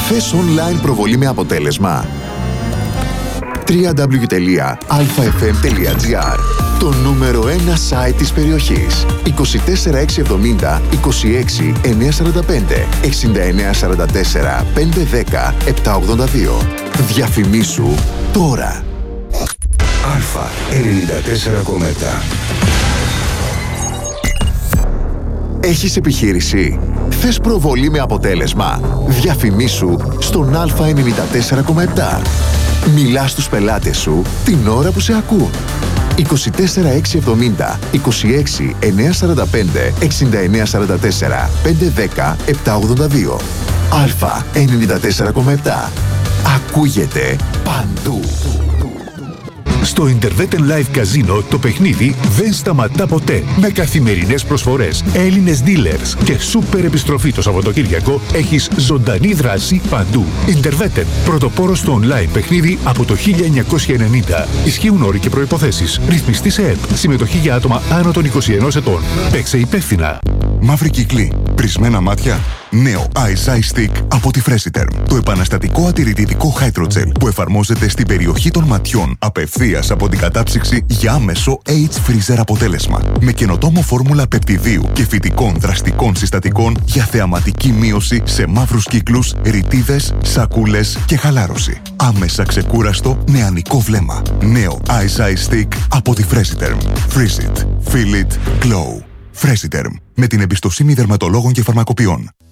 Θες online προβολή με αποτέλεσμα? www.alfafm.gr. Το νούμερο 1 site της περιοχής. 24670 26 945 6944 510 782. Διαφημίσου τώρα. Αλφα 94,7. Έχεις επιχείρηση? Θες προβολή με αποτέλεσμα? Διαφημίσου στον Α94,7. Μιλά στους πελάτες σου την ώρα που σε ακούν. 24670 26 945 6944 510 782. Α94,7. Ακούγεται παντού. Στο Interveten Live Casino το παιχνίδι δεν σταματά ποτέ. Με καθημερινές προσφορές, Έλληνες dealers και σούπερ επιστροφή το Σαββατοκύριακο, έχεις ζωντανή δράση παντού. Interveten, πρωτοπόρος στο online παιχνίδι από το 1990. Ισχύουν όροι και προϋποθέσεις. Ρυθμιστή σε ΕΠ. Συμμετοχή για άτομα άνω των 21 ετών. Παίξε υπεύθυνα. Μαύρη κύκλη, πρισμένα μάτια. Νέο Ice Eye Stick από τη Freshiterm. Το επαναστατικό ατηρητικό Hydrogel που εφαρμόζεται στην περιοχή των ματιών απευθείας από την κατάψυξη για άμεσο H-Freezer αποτέλεσμα. Με καινοτόμο φόρμουλα πεπτιδίου και φυτικών δραστικών συστατικών για θεαματική μείωση σε μαύρους κύκλους, ρητίδες, σακούλες και χαλάρωση. Άμεσα ξεκούραστο νεανικό βλέμμα. Νέο Ice Eye Stick από τη Freshiterm. Freeze it. Feel it. Glow. Freshiterm. Με την εμπιστοσύνη δερματολόγων και φαρμακοποιών.